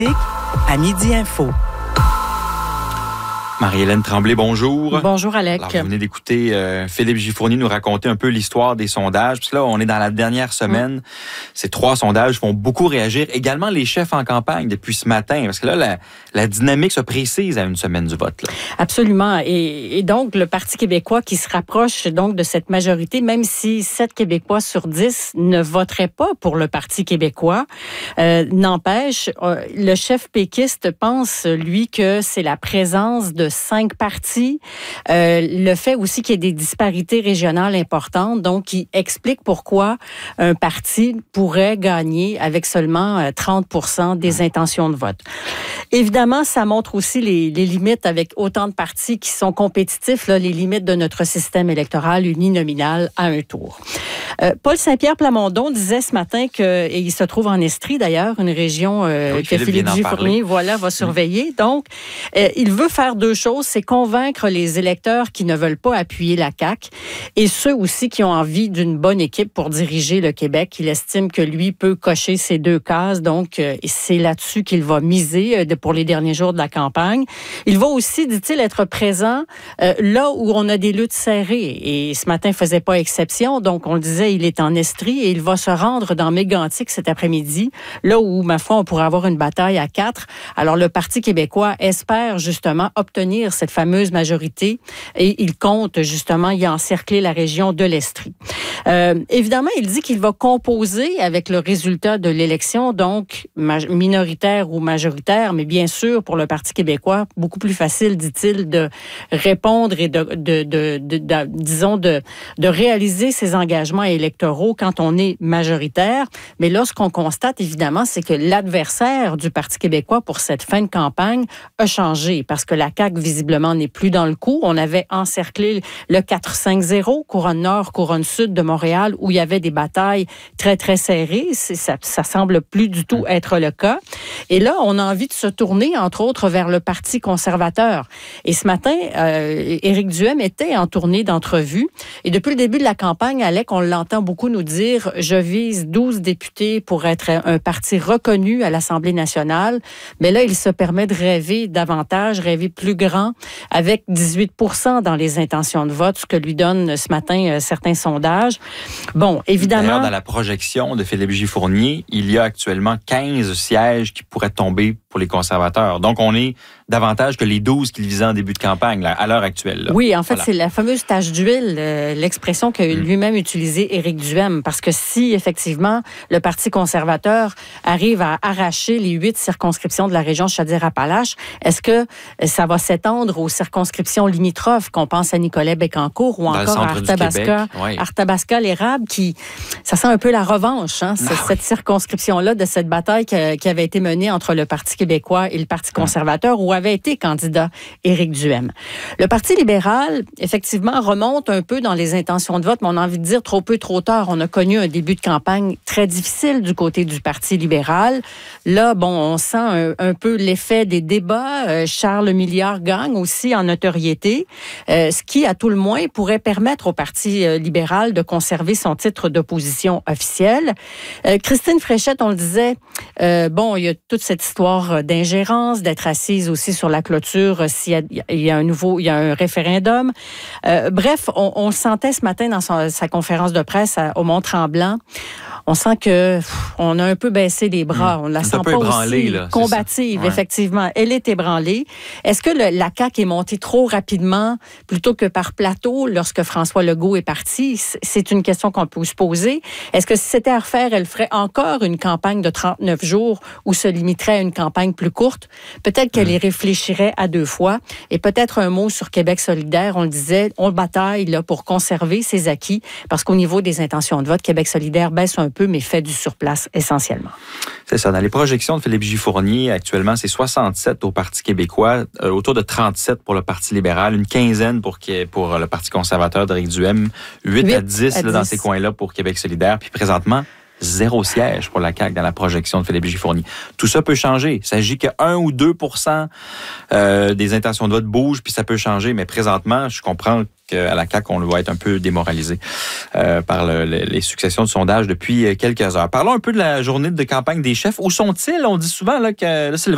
À Midi Info. Marie-Hélène Tremblay, bonjour. Bonjour, Alec. Alors, vous venez d'écouter Philippe Gifournier nous raconter un peu l'histoire des sondages. Puis là, on est dans la dernière semaine. Ces 3 sondages font beaucoup réagir. Également les chefs en campagne depuis ce matin. Parce que là, la dynamique se précise à une semaine du vote. Là. Absolument. Et donc, le Parti québécois qui se rapproche donc de cette majorité, même si 7 Québécois sur 10 ne voteraient pas pour le Parti québécois, n'empêche, le chef péquiste pense, lui, que c'est la présence de 5 partis, le fait aussi qu'il y ait des disparités régionales importantes, donc qui explique pourquoi un parti pourrait gagner avec seulement 30% des intentions de vote. Évidemment, ça montre aussi les limites avec autant de partis qui sont compétitifs, là, les limites de notre système électoral uninominal à un tour. Paul Saint-Pierre Plamondon disait ce matin et il se trouve en Estrie d'ailleurs, une région que Philippe Gifournier va surveiller. Donc, il veut faire 2 choses, c'est convaincre les électeurs qui ne veulent pas appuyer la CAQ et ceux aussi qui ont envie d'une bonne équipe pour diriger le Québec. Il estime que lui peut cocher ces 2 cases, donc c'est là-dessus qu'il va miser pour les derniers jours de la campagne. Il va aussi, dit-il, être présent là où on a des luttes serrées et ce matin faisait pas exception, donc on le disait, il est en Estrie et il va se rendre dans Mégantic cet après-midi, là où, ma foi, on pourrait avoir une bataille à 4. Alors, le Parti québécois espère justement obtenir cette fameuse majorité et il compte justement y encercler la région de l'Estrie. Évidemment, il dit qu'il va composer avec le résultat de l'élection, donc minoritaire ou majoritaire, mais bien sûr, pour le Parti québécois, beaucoup plus facile, dit-il, de répondre et de réaliser ses engagements électoraux quand on est majoritaire. Mais là, ce qu'on constate, évidemment, c'est que l'adversaire du Parti québécois pour cette fin de campagne a changé parce que la CAQ, visiblement, n'est plus dans le coup. On avait encerclé le 4-5-0, couronne nord, couronne sud de Montréal, où il y avait des batailles très, très serrées. Ça semble plus du tout être le cas. Et là, on a envie de se tourner, entre autres, vers le Parti conservateur. Et ce matin, Éric Duhem était en tournée d'entrevue. Et depuis le début de la campagne, Alec, on l'entend beaucoup nous dire « Je vise 12 députés pour être un parti reconnu à l'Assemblée nationale ». Mais là, il se permet de rêver davantage, rêver plus grand, avec 18% dans les intentions de vote, ce que lui donnent ce matin certains sondages. Bon, évidemment... D'ailleurs, dans la projection de Philippe Gifournier, il y a actuellement 15 sièges qui pourraient tomber pour les conservateurs. Donc, on est davantage que les 12 qu'il visait en début de campagne, là, à l'heure actuelle. Là. Oui, en fait, c'est la fameuse tache d'huile, l'expression qu'a lui-même utilisée Éric Duhem. Parce que si, effectivement, le Parti conservateur arrive à arracher les 8 circonscriptions de la région Chaudière-Appalaches, est-ce que ça va s'étendre aux circonscriptions limitrophes, qu'on pense à Nicolet-Bécancour ou encore à Arthabasca-l'Érable, qui, ça sent un peu la revanche, hein, cette circonscription-là de cette bataille qui avait été menée entre le Parti québécois et le Parti conservateur, où avait été candidat Éric Duhem. Le Parti libéral, effectivement, remonte un peu dans les intentions de vote, mais on a envie de dire trop peu, trop tard. On a connu un début de campagne très difficile du côté du Parti libéral. Là, bon, on sent un peu l'effet des débats. Charles Milliard gagne aussi en notoriété, ce qui, à tout le moins, pourrait permettre au Parti libéral de conserver son titre d'opposition officielle. Christine Fréchette, on le disait, bon, il y a toute cette histoire d'ingérence, d'être assise aussi sur la clôture s'il y a un référendum. Bref, on le sentait ce matin dans sa conférence de presse au Mont-Tremblant. On sent on a un peu baissé les bras. On la sent pas aussi combative, effectivement. Elle est ébranlée. Est-ce que la CAQ est montée trop rapidement plutôt que par plateau lorsque François Legault est parti? C'est une question qu'on peut se poser. Est-ce que si c'était à refaire, elle ferait encore une campagne de 39 jours ou se limiterait à une campagne plus courte? Peut-être qu'elle y réfléchirait à 2 fois. Et peut-être un mot sur Québec solidaire. On le disait, on bataille là, pour conserver ses acquis parce qu'au niveau des intentions de vote, Québec solidaire baisse un peu, mais fait du surplace essentiellement. C'est ça. Dans les projections de Philippe Gifournier, actuellement, c'est 67 au Parti québécois, autour de 37 pour le Parti libéral, une quinzaine pour le Parti conservateur d'Éric Duhem, 8 à 10 là, dans ces coins-là pour Québec solidaire. Puis présentement, 0 siège pour la CAQ dans la projection de Philippe Gifournier. Tout ça peut changer. Il s'agit que 1 ou 2% des intentions de vote bougent, puis ça peut changer. Mais présentement, je comprends qu'à la CAQ, on va être un peu démoralisé par les successions de sondages depuis quelques heures. Parlons un peu de la journée de campagne des chefs. Où sont-ils? On dit souvent là, que là, c'est le